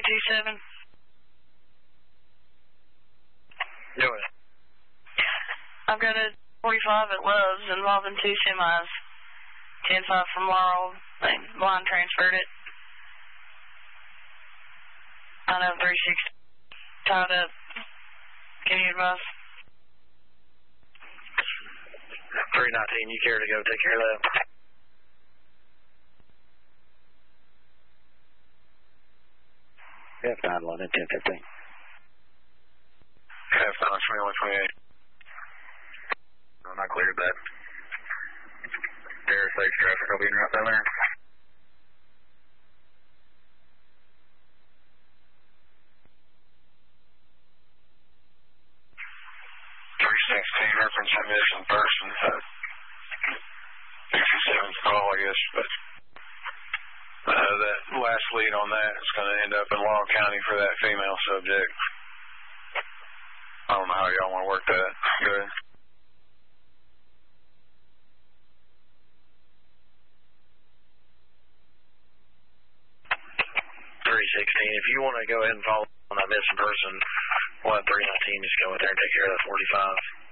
1127. Do it. I've got a 45 at Love's involving 2 semis. 10-5 from Laurel. They line transferred it. I know 360 tied up. Can you advise? 319, you care to go take care of that? F9 London 1015. F9 2128. I'm not cleared that. Air safe traffic will be in right down there. 316 reference missing person. 67's call, I guess, but that last lead on that is going to end up in Long County for that female subject. I don't know how y'all want to work that. Good. 316, if you want to go ahead and follow on that missing person, we'll have 319 just go in there and take care of that 45.